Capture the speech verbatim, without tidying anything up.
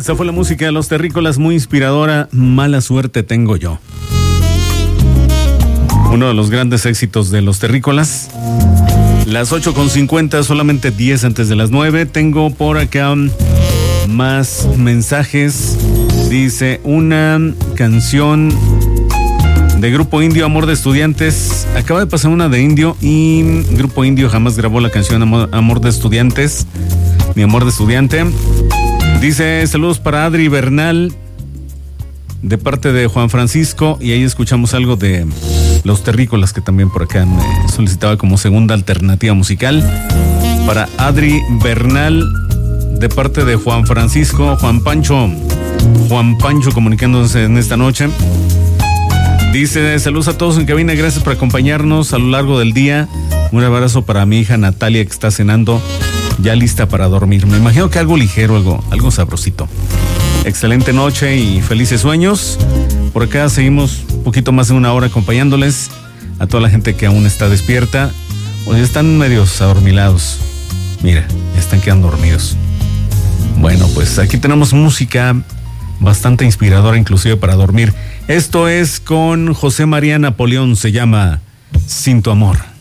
Esta fue la música de Los Terrícolas, muy inspiradora. Mala suerte tengo yo. Uno de los grandes éxitos de Los Terrícolas. Las ocho con cincuenta, solamente diez antes de las nueve. Tengo por acá más mensajes. Dice una canción de Grupo Indio, Amor de Estudiantes. Acaba de pasar una de Indio y Grupo Indio jamás grabó la canción Amor, Amor de Estudiantes, ni Amor de Estudiante. Dice saludos para Adri Bernal de parte de Juan Francisco, y ahí escuchamos algo de Los Terrícolas, que también por acá me solicitaba como segunda alternativa musical. Para Adri Bernal de parte de Juan Francisco, Juan Pancho, Juan Pancho comunicándose en esta noche. Dice saludos a todos en cabina, gracias por acompañarnos a lo largo del día. Un abrazo para mi hija Natalia, que está cenando, ya lista para dormir. Me imagino que algo ligero, algo, algo sabrosito. Excelente noche y felices sueños. Por acá seguimos un poquito más de una hora acompañándoles a toda la gente que aún está despierta o ya están medios adormilados. Mira, ya están quedando dormidos. Bueno, pues aquí tenemos música bastante inspiradora, inclusive para dormir. Esto es con José María Napoleón, se llama Sin tu amor.